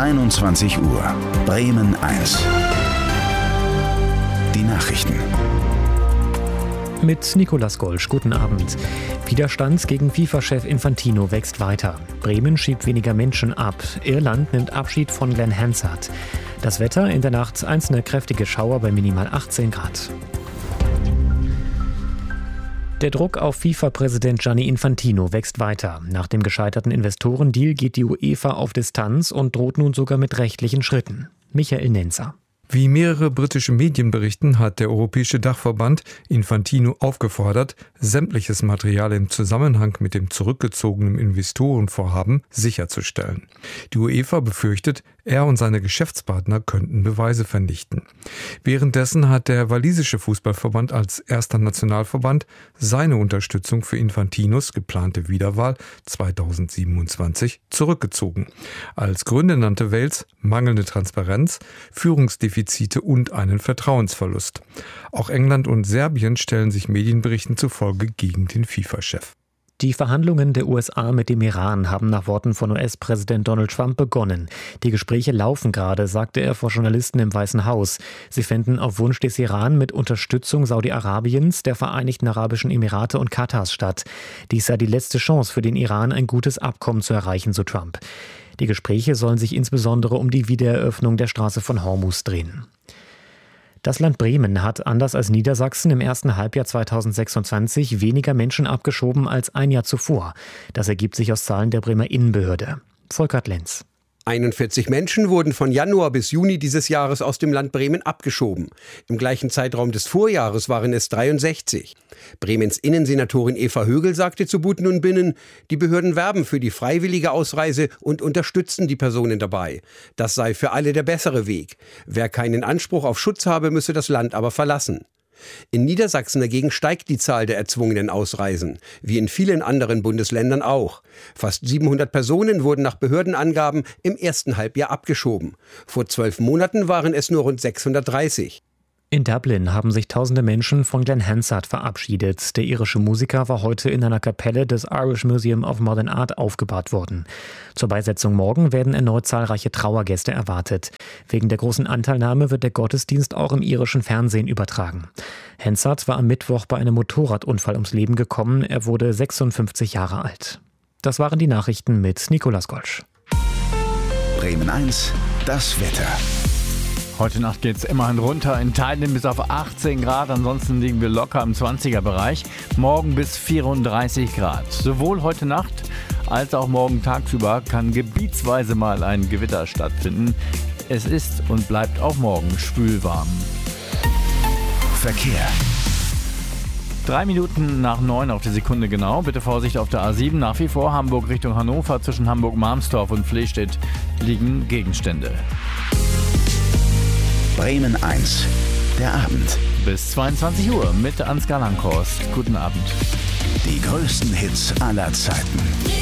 21 Uhr. Bremen 1. Die Nachrichten. Mit Nicolas Golsch, guten Abend. Widerstand gegen FIFA-Chef Infantino wächst weiter. Bremen schiebt weniger Menschen ab. Irland nimmt Abschied von Glenn Hansard. Das Wetter: in der Nacht einzelne kräftige Schauer bei minimal 18 Grad. Der Druck auf FIFA-Präsident Gianni Infantino wächst weiter. Nach dem gescheiterten Investorendeal geht die UEFA auf Distanz und droht nun sogar mit rechtlichen Schritten. Michael Nenzer. Wie mehrere britische Medien berichten, hat der Europäische Dachverband Infantino aufgefordert, sämtliches Material im Zusammenhang mit dem zurückgezogenen Investorenvorhaben sicherzustellen. Die UEFA befürchtet, er und seine Geschäftspartner könnten Beweise vernichten. Währenddessen hat der walisische Fußballverband als erster Nationalverband seine Unterstützung für Infantinos geplante Wiederwahl 2027 zurückgezogen. Als Gründe nannte Wales mangelnde Transparenz, Führungsdefizite und einen Vertrauensverlust. Auch England und Serbien stellen sich Medienberichten zufolge gegen den FIFA-Chef. Die Verhandlungen der USA mit dem Iran haben nach Worten von US-Präsident Donald Trump begonnen. Die Gespräche laufen gerade, sagte er vor Journalisten im Weißen Haus. Sie fänden auf Wunsch des Iran mit Unterstützung Saudi-Arabiens, der Vereinigten Arabischen Emirate und Katars statt. Dies sei die letzte Chance für den Iran, ein gutes Abkommen zu erreichen, so Trump. Die Gespräche sollen sich insbesondere um die Wiedereröffnung der Straße von Hormuz drehen. Das Land Bremen hat, anders als Niedersachsen, im ersten Halbjahr 2026 weniger Menschen abgeschoben als ein Jahr zuvor. Das ergibt sich aus Zahlen der Bremer Innenbehörde. Volkert Lenz. 41 Menschen wurden von Januar bis Juni dieses Jahres aus dem Land Bremen abgeschoben. Im gleichen Zeitraum des Vorjahres waren es 63. Bremens Innensenatorin Eva Högel sagte zu Buten und Binnen, die Behörden werben für die freiwillige Ausreise und unterstützen die Personen dabei. Das sei für alle der bessere Weg. Wer keinen Anspruch auf Schutz habe, müsse das Land aber verlassen. In Niedersachsen dagegen steigt die Zahl der erzwungenen Ausreisen, wie in vielen anderen Bundesländern auch. Fast 700 Personen wurden nach Behördenangaben im ersten Halbjahr abgeschoben. Vor 12 Monaten waren es nur rund 630. In Dublin haben sich tausende Menschen von Glenn Hansard verabschiedet. Der irische Musiker war heute in einer Kapelle des Irish Museum of Modern Art aufgebahrt worden. Zur Beisetzung morgen werden erneut zahlreiche Trauergäste erwartet. Wegen der großen Anteilnahme wird der Gottesdienst auch im irischen Fernsehen übertragen. Hansard war am Mittwoch bei einem Motorradunfall ums Leben gekommen. Er wurde 56 Jahre alt. Das waren die Nachrichten mit Nicolas Golsch. Bremen 1, das Wetter. Heute Nacht geht es immerhin runter, in Teilen bis auf 18 Grad, ansonsten liegen wir locker im 20er-Bereich. Morgen bis 34 Grad. Sowohl heute Nacht als auch morgen tagsüber kann gebietsweise mal ein Gewitter stattfinden. Es ist und bleibt auch morgen schwülwarm. Verkehr. 3 Minuten nach 9 auf die Sekunde genau. Bitte Vorsicht auf der A7. Nach wie vor Hamburg Richtung Hannover. Zwischen Hamburg-Marmstorf und Flehstedt liegen Gegenstände. Bremen 1, der Abend. Bis 22 Uhr mit Ansgar Langhorst. Guten Abend. Die größten Hits aller Zeiten.